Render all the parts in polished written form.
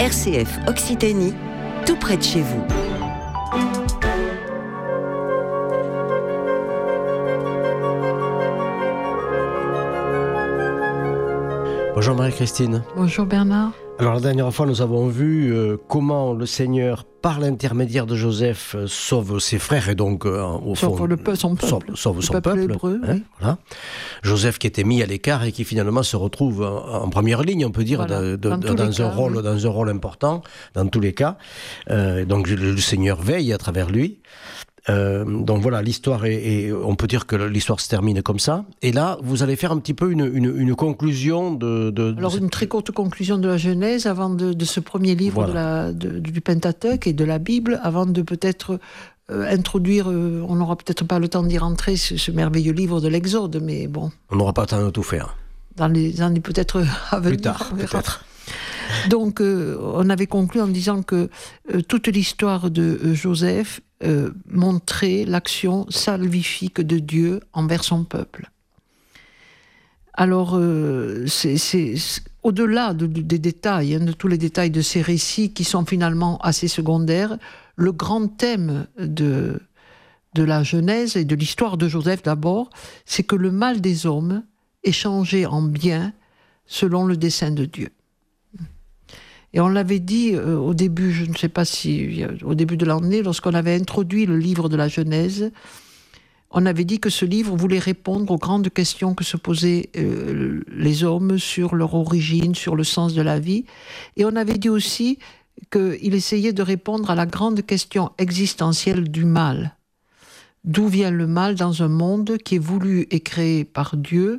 RCF Occitanie, tout près de chez vous. Bonjour Marie-Christine. Bonjour Bernard. Alors la dernière fois, nous avons vu comment le Seigneur, par l'intermédiaire de Joseph, sauve ses frères et donc, au fond, son peuple. Sauve son peuple. Hébreu, oui. Voilà. Joseph qui était mis à l'écart et qui finalement se retrouve en première ligne, on peut dire, Voilà, dans un rôle important, dans tous les cas. Donc le Seigneur veille à travers lui. Donc voilà, l'histoire on peut dire que l'histoire se termine comme ça. Et là, vous allez faire un petit peu une conclusion une très courte conclusion de la Genèse avant de ce premier livre, voilà, du Pentateuque et de la Bible, avant de peut-être introduire, on n'aura peut-être pas le temps d'y rentrer, ce merveilleux livre de l'Exode, mais bon. On n'aura pas le temps de tout faire. Dans les années peut-être à venir. Plus tard, peut-être. Donc, on avait conclu en disant que toute l'histoire de Joseph montrait l'action salvifique de Dieu envers son peuple. Alors, c'est au-delà des détails, de tous les détails de ces récits qui sont finalement assez secondaires, le grand thème de la Genèse et de l'histoire de Joseph d'abord, c'est que le mal des hommes est changé en bien selon le dessein de Dieu. Et on l'avait dit au début, je ne sais pas si au début de l'année, lorsqu'on avait introduit le livre de la Genèse, on avait dit que ce livre voulait répondre aux grandes questions que se posaient les hommes sur leur origine, sur le sens de la vie. Et on avait dit aussi qu'il essayait de répondre à la grande question existentielle du mal. D'où vient le mal dans un monde qui est voulu et créé par Dieu,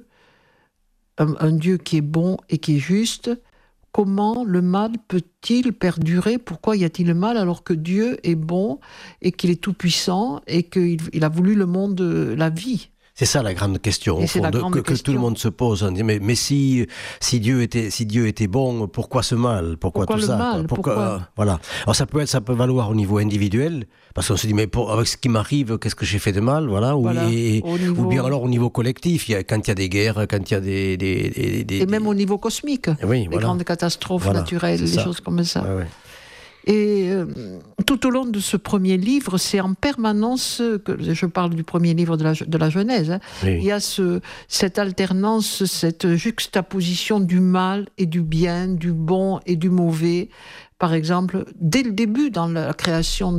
un Dieu qui est bon et qui est juste? Comment le mal peut-il perdurer? Pourquoi y a-t-il le mal alors que Dieu est bon et qu'il est tout-puissant et qu'il a voulu le monde, la vie? C'est ça la grande question, au fond, que tout le monde se pose. On dit, mais si Dieu était bon, pourquoi ce mal? Pourquoi tout ça? Mal, pourquoi voilà. Alors ça peut valoir au niveau individuel, parce qu'on se dit, mais avec ce qui m'arrive, qu'est-ce que j'ai fait de mal? Voilà. Ou bien alors au niveau collectif, quand il y a des guerres, quand il y a des et même au niveau cosmique, les grandes catastrophes naturelles, des choses comme ça. Ouais. Et tout au long de ce premier livre, c'est en permanence, que je parle du premier livre de la Genèse, hein, oui. Il y a cette alternance, cette juxtaposition du mal et du bien, du bon et du mauvais. Par exemple, dès le début, dans la création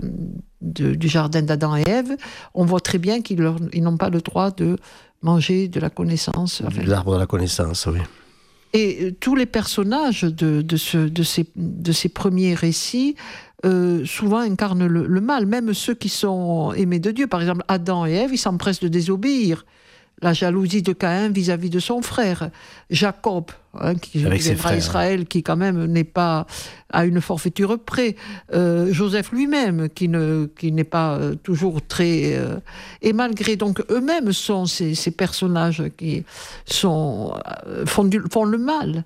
du jardin d'Adam et Ève, on voit très bien qu'ils n'ont pas le droit de manger de la connaissance. L'arbre de la connaissance, oui. Et tous les personnages de ces premiers récits souvent incarnent le mal, même ceux qui sont aimés de Dieu. Par exemple, Adam et Ève, ils s'empressent de désobéir. La jalousie de Caïn vis-à-vis de son frère. Jacob, qui deviendra Israël, qui quand même n'est pas à une forfaiture près. Joseph lui-même, qui n'est pas toujours très... Et malgré, donc, eux-mêmes sont ces personnages qui font le mal.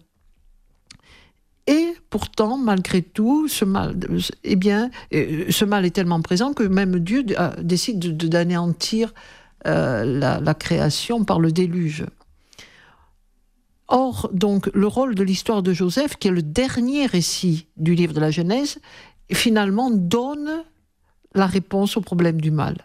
Et pourtant, malgré tout, ce mal est tellement présent que même Dieu décide d'anéantir la création par le déluge. Or, donc, le rôle de l'histoire de Joseph, qui est le dernier récit du livre de la Genèse, finalement donne la réponse au problème du mal.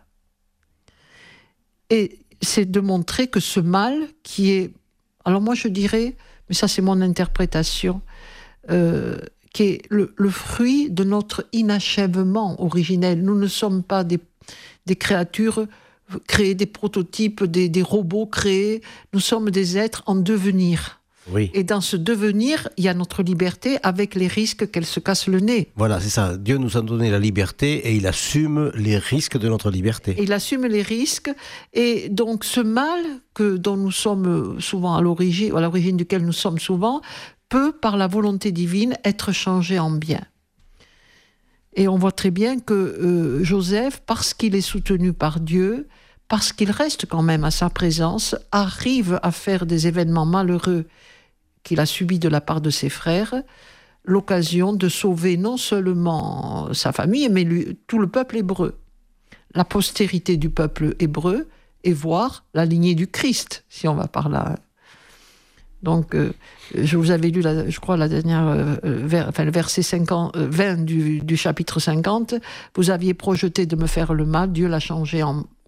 Et c'est de montrer que ce mal qui est... Alors moi je dirais, mais ça c'est mon interprétation, qui est le fruit de notre inachèvement originel. Nous ne sommes pas des créatures créer des prototypes, des robots créés. Nous sommes des êtres en devenir. Oui. Et dans ce devenir, il y a notre liberté avec les risques qu'elle se casse le nez. Voilà, c'est ça. Dieu nous a donné la liberté et il assume les risques de notre liberté. Et il assume les risques. Et donc ce mal dont nous sommes souvent à l'origine duquel nous sommes souvent, peut, par la volonté divine, être changé en bien. Et on voit très bien que Joseph, parce qu'il est soutenu par Dieu, parce qu'il reste quand même à sa présence, arrive à faire des événements malheureux qu'il a subis de la part de ses frères, l'occasion de sauver non seulement sa famille, mais tout le peuple hébreu. La postérité du peuple hébreu, et voir la lignée du Christ, si on va par là. Donc, je vous avais lu, je crois, la dernière, le verset 20 du chapitre 50. Vous aviez projeté de me faire le mal, Dieu l'a changé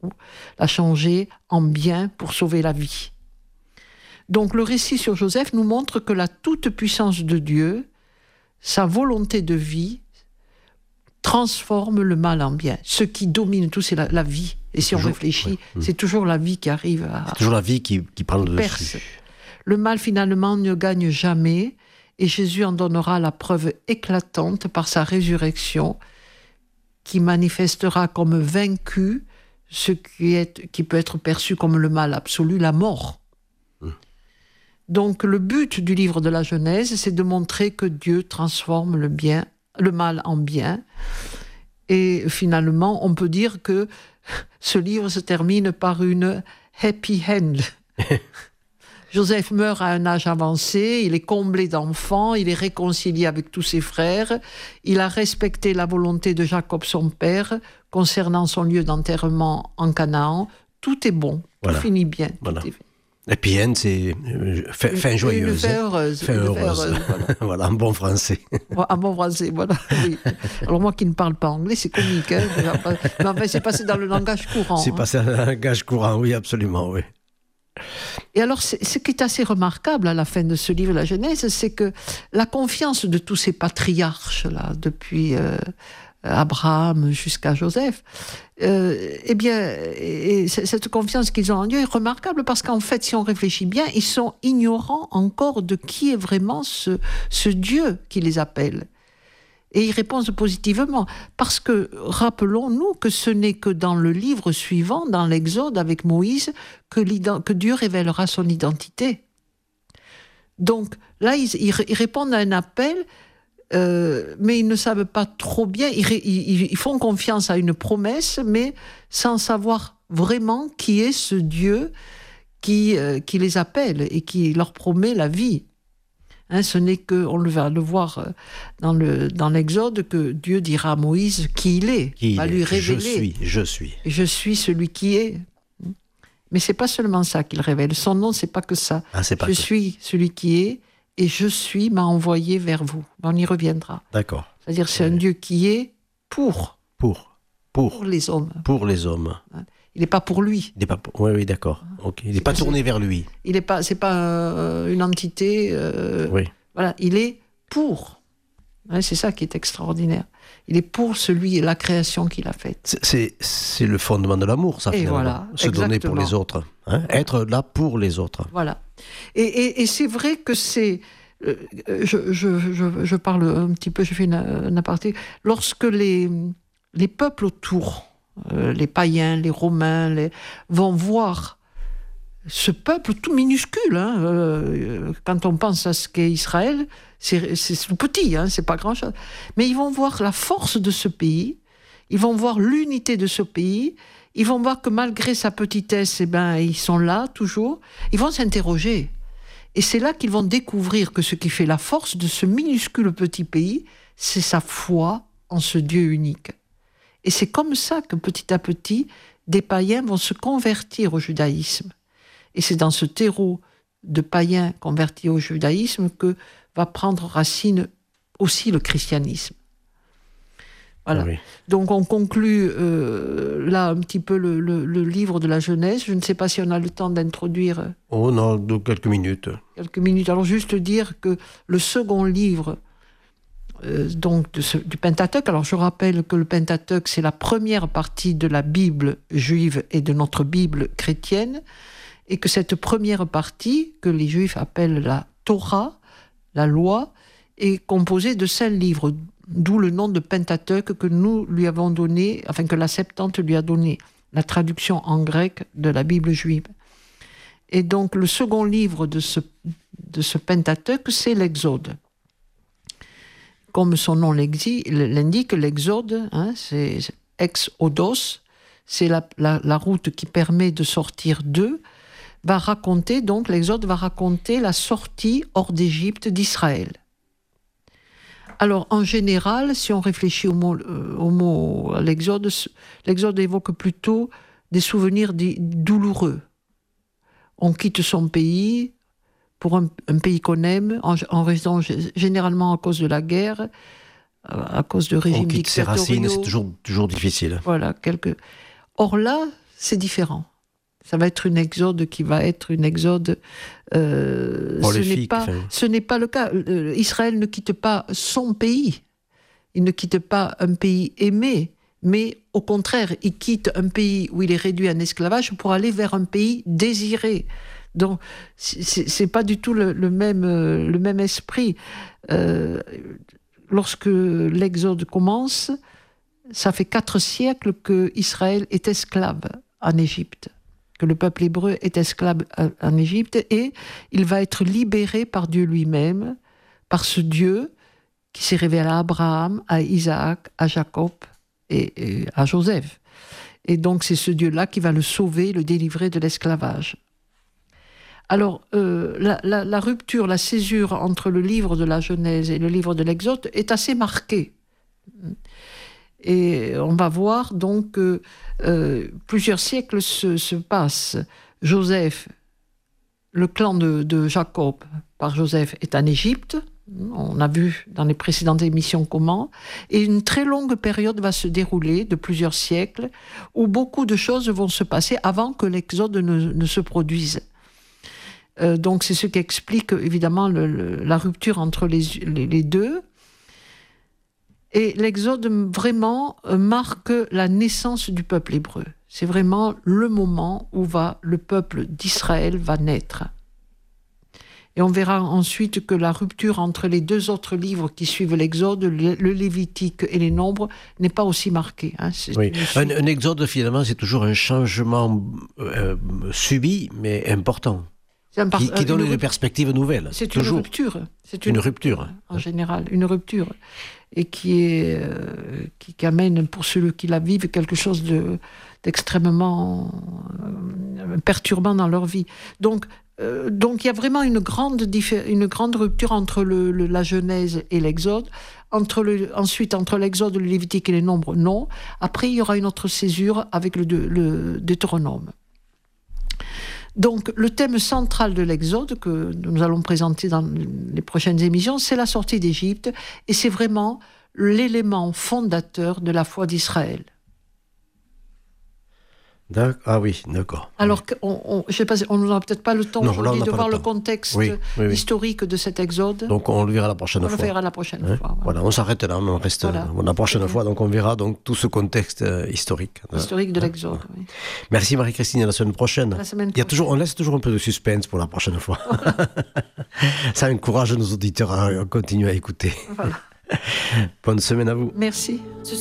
en bien pour sauver la vie. Donc, le récit sur Joseph nous montre que la toute-puissance de Dieu, sa volonté de vie, transforme le mal en bien. Ce qui domine tout, c'est la vie. Et si on réfléchit, c'est toujours la vie qui arrive à... C'est toujours la vie qui prend le dessus. Le mal, finalement, ne gagne jamais, et Jésus en donnera la preuve éclatante par sa résurrection, qui manifestera comme vaincu ce qui peut être perçu comme le mal absolu, la mort. Donc, le but du livre de la Genèse, c'est de montrer que Dieu transforme le mal en bien. Et finalement, on peut dire que ce livre se termine par une happy end. Joseph meurt à un âge avancé, il est comblé d'enfants, il est réconcilié avec tous ses frères, il a respecté la volonté de Jacob son père concernant son lieu d'enterrement en Canaan. Tout est bon, tout finit bien. Voilà. Happy end, c'est fin joyeuse. Une fin heureuse. Fin heureuse. Voilà, en bon français. En bon français, voilà. Oui. Alors moi qui ne parle pas anglais, c'est comique. Hein, mais enfin, c'est passé dans le langage courant. C'est passé dans le langage courant, oui, absolument, oui. Et alors, ce qui est assez remarquable à la fin de ce livre, la Genèse, c'est que la confiance de tous ces patriarches-là, depuis Abraham jusqu'à Joseph, cette confiance qu'ils ont en Dieu est remarquable parce qu'en fait, si on réfléchit bien, ils sont ignorants encore de qui est vraiment ce Dieu qui les appelle. Et ils répondent positivement. Parce que, rappelons-nous que ce n'est que dans le livre suivant, dans l'Exode avec Moïse, que Dieu révélera son identité. Donc, là, ils répondent à un appel, mais ils ne savent pas trop bien. Ils font confiance à une promesse, mais sans savoir vraiment qui est ce Dieu qui les appelle et qui leur promet la vie. Ce n'est que, on va le voir dans l'Exode, que Dieu dira à Moïse qui il est, va lui révéler. Je suis. Je suis celui qui est. Mais c'est pas seulement ça qu'il révèle. Son nom, c'est pas que ça. Je suis celui qui est, et je suis m'a envoyé vers vous. On y reviendra. D'accord. C'est-à-dire, c'est un Dieu qui est pour les hommes. Pour les hommes. Il n'est pas pour lui. Il n'est pas pour... Oui, d'accord. Okay. Il n'est pas tourné vers lui. C'est pas une entité. Oui. Voilà, il est pour. C'est ça qui est extraordinaire. Il est pour la création qu'il a faite. C'est le fondement de l'amour, ça, finalement. Voilà, se donner pour les autres. Être là pour les autres. Voilà. Et c'est vrai que c'est... Je parle un petit peu, je fais un aparté. Lorsque les peuples autour... les païens, les Romains, vont voir ce peuple tout minuscule. Quand on pense à ce qu'est Israël, c'est tout petit, c'est pas grand-chose. Mais ils vont voir la force de ce pays, ils vont voir l'unité de ce pays, ils vont voir que malgré sa petitesse, ils sont là toujours. Ils vont s'interroger. Et c'est là qu'ils vont découvrir que ce qui fait la force de ce minuscule petit pays, c'est sa foi en ce Dieu unique. Et c'est comme ça que petit à petit, des païens vont se convertir au judaïsme. Et c'est dans ce terreau de païens convertis au judaïsme que va prendre racine aussi le christianisme. Voilà. Oui. Donc on conclut là un petit peu le livre de la Genèse. Je ne sais pas si on a le temps d'introduire... Oh non, de quelques minutes. Quelques minutes. Alors juste dire que le second livre... du Pentateuque. Alors je rappelle que le Pentateuque, c'est la première partie de la Bible juive et de notre Bible chrétienne, et que cette première partie, que les Juifs appellent la Torah, la loi, est composée de 5 livres, d'où le nom de Pentateuque que nous lui avons donné, enfin que la Septante lui a donné, la traduction en grec de la Bible juive. Et donc le second livre de ce Pentateuque, c'est l'Exode. Comme son nom l'indique, l'Exode, c'est ex-odos, c'est la route qui permet de sortir d'eux, l'Exode va raconter la sortie hors d'Égypte d'Israël. Alors, en général, si on réfléchit au mot l'Exode évoque plutôt des souvenirs douloureux. On quitte son pays pour un pays qu'on aime, en raison généralement à cause de la guerre, à cause de régimes dictatoriaux. On quitte ses racines, c'est toujours difficile. Voilà, Or là, c'est différent. Ça va être une exode qui va être une exode. Ce n'est pas le cas. Israël ne quitte pas son pays. Il ne quitte pas un pays aimé, mais au contraire, il quitte un pays où il est réduit en esclavage pour aller vers un pays désiré. Donc, c'est pas du tout le même esprit. Lorsque l'exode commence, ça fait 4 siècles que Israël est esclave en Égypte, que le peuple hébreu est esclave en Égypte, et il va être libéré par Dieu lui-même, par ce Dieu qui s'est révélé à Abraham, à Isaac, à Jacob et à Joseph. Et donc c'est ce Dieu-là qui va le sauver, le délivrer de l'esclavage. Alors, la rupture, la césure entre le livre de la Genèse et le livre de l'Exode est assez marquée. Et on va voir donc que plusieurs siècles se passent. Joseph, le clan de Jacob par Joseph est en Égypte. On a vu dans les précédentes émissions comment. Et une très longue période va se dérouler de plusieurs siècles où beaucoup de choses vont se passer avant que l'Exode ne se produise. Donc c'est ce qui explique évidemment la rupture entre les deux. Et l'Exode vraiment marque la naissance du peuple hébreu. C'est vraiment le moment où le peuple d'Israël va naître. Et on verra ensuite que la rupture entre les 2 autres livres qui suivent l'Exode, le Lévitique et les Nombres, n'est pas aussi marquée. Oui. Un Exode, finalement, c'est toujours un changement subi, mais important. Qui donne une perspective nouvelle. C'est toujours. Une rupture. C'est une rupture. En général, une rupture. Et qui amène, pour ceux qui la vivent, quelque chose d'extrêmement perturbant dans leur vie. Donc il y a vraiment une grande rupture entre la Genèse et l'Exode. Ensuite, entre l'Exode, le Lévitique et les Nombres, non. Après, il y aura une autre césure avec le Deutéronome. Donc, le thème central de l'Exode, que nous allons présenter dans les prochaines émissions, c'est la sortie d'Égypte, et c'est vraiment l'élément fondateur de la foi d'Israël. Ah oui, d'accord. Alors, je sais pas, on n'aura peut-être pas le temps aujourd'hui de voir le contexte historique de cet Exode. Donc, on le verra la prochaine fois. On le verra la prochaine fois. Voilà, on s'arrête là, on reste la prochaine fois. Donc, on verra donc tout ce contexte historique. Historique de l'Exode, oui. Merci Marie-Christine, à la semaine prochaine. On laisse toujours un peu de suspense pour la prochaine fois. Ça encourage nos auditeurs à continuer à écouter. Voilà. Bonne semaine à vous. Merci.